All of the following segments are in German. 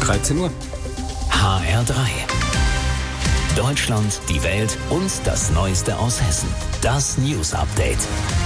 13 Uhr. HR3. Deutschland, die Welt und das Neueste aus Hessen. Das News Update.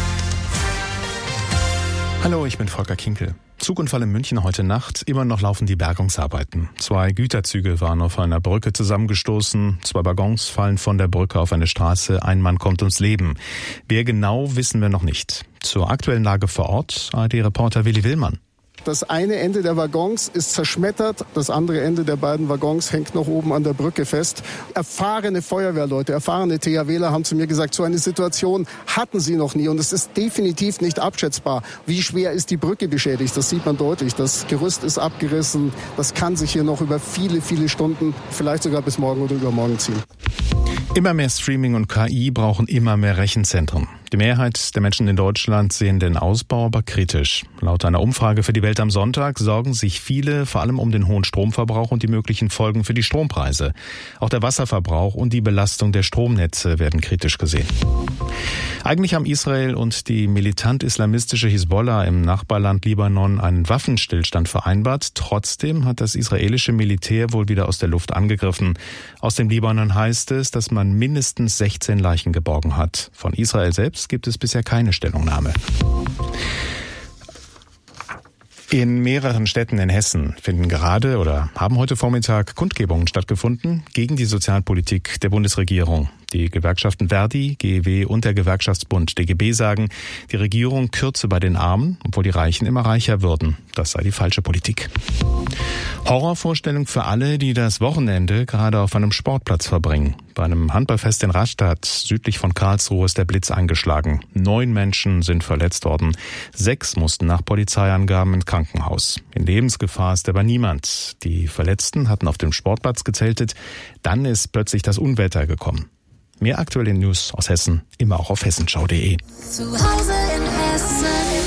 Hallo, ich bin Volker Kinkel. Zugunfall in München heute Nacht. Immer noch laufen die Bergungsarbeiten. 2 Güterzüge waren auf einer Brücke zusammengestoßen. 2 Waggons fallen von der Brücke auf eine Straße. Ein Mann kommt ums Leben. Wer genau, wissen wir noch nicht. Zur aktuellen Lage vor Ort, ARD-Reporter Willi Willmann. Das eine Ende der Waggons ist zerschmettert, das andere Ende der beiden Waggons hängt noch oben an der Brücke fest. Erfahrene Feuerwehrleute, erfahrene THWler haben zu mir gesagt, so eine Situation hatten sie noch nie und es ist definitiv nicht abschätzbar. Wie schwer ist die Brücke beschädigt? Das sieht man deutlich. Das Gerüst ist abgerissen. Das kann sich hier noch über viele, viele Stunden, vielleicht sogar bis morgen oder übermorgen ziehen. Immer mehr Streaming und KI brauchen immer mehr Rechenzentren. Die Mehrheit der Menschen in Deutschland sehen den Ausbau aber kritisch. Laut einer Umfrage für die Welt am Sonntag sorgen sich viele vor allem um den hohen Stromverbrauch und die möglichen Folgen für die Strompreise. Auch der Wasserverbrauch und die Belastung der Stromnetze werden kritisch gesehen. Eigentlich haben Israel und die militant-islamistische Hisbollah im Nachbarland Libanon einen Waffenstillstand vereinbart. Trotzdem hat das israelische Militär wohl wieder aus der Luft angegriffen. Aus dem Libanon heißt es, dass man mindestens 16 Leichen geborgen hat. Von Israel selbst gibt es bisher keine Stellungnahme. In mehreren Städten in Hessen finden gerade oder haben heute Vormittag Kundgebungen stattgefunden gegen die Sozialpolitik der Bundesregierung. Die Gewerkschaften Verdi, GEW und der Gewerkschaftsbund DGB sagen, die Regierung kürze bei den Armen, obwohl die Reichen immer reicher würden. Das sei die falsche Politik. Horrorvorstellung für alle, die das Wochenende gerade auf einem Sportplatz verbringen. Bei einem Handballfest in Rastatt, südlich von Karlsruhe, ist der Blitz eingeschlagen. 9 Menschen sind verletzt worden. 6 mussten nach Polizeiangaben ins Krankenhaus. In Lebensgefahr ist aber niemand. Die Verletzten hatten auf dem Sportplatz gezeltet. Dann ist plötzlich das Unwetter gekommen. Mehr aktuelle News aus Hessen, immer auch auf hessenschau.de. Zu Hause in Hessen.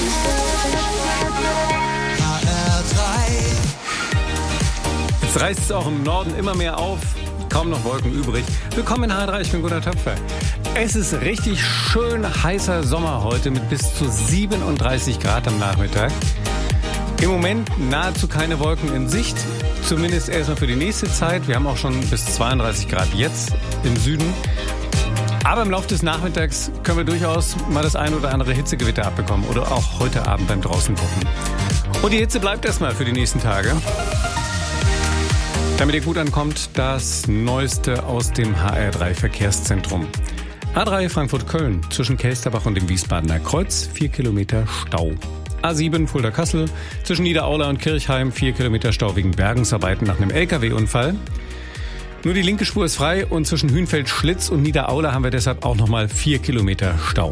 Jetzt reißt es auch im Norden immer mehr auf. Kaum noch Wolken übrig. Willkommen in HR3, ich bin Gunnar Töpfer. Es ist richtig schön heißer Sommer heute mit bis zu 37 Grad am Nachmittag. Im Moment nahezu keine Wolken in Sicht, zumindest erstmal für die nächste Zeit. Wir haben auch schon bis 32 Grad jetzt im Süden. Aber im Laufe des Nachmittags können wir durchaus mal das ein oder andere Hitzegewitter abbekommen oder auch heute Abend beim draußen gucken. Und die Hitze bleibt erstmal für die nächsten Tage. Damit ihr gut ankommt, das Neueste aus dem HR3 Verkehrszentrum. A3 Frankfurt-Köln zwischen Kelsterbach und dem Wiesbadener Kreuz, 4 Kilometer Stau. A7 Fulda-Kassel zwischen Niederaula und Kirchheim, 4 Kilometer Stau wegen Bergungsarbeiten nach einem LKW-Unfall. Nur die linke Spur ist frei und zwischen Hünfeld-Schlitz und Niederaula haben wir deshalb auch nochmal 4 Kilometer Stau.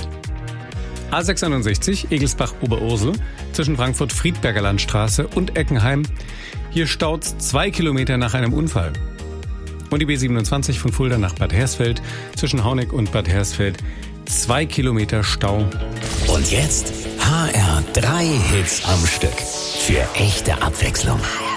A661 Egelsbach-Oberursel zwischen Frankfurt-Friedberger Landstraße und Eckenheim. Hier staut's 2 Kilometer nach einem Unfall. Und die B27 von Fulda nach Bad Hersfeld zwischen Hauneck und Bad Hersfeld 2 Kilometer Stau. Und jetzt HR3 Hits am Stück. Für echte Abwechslung.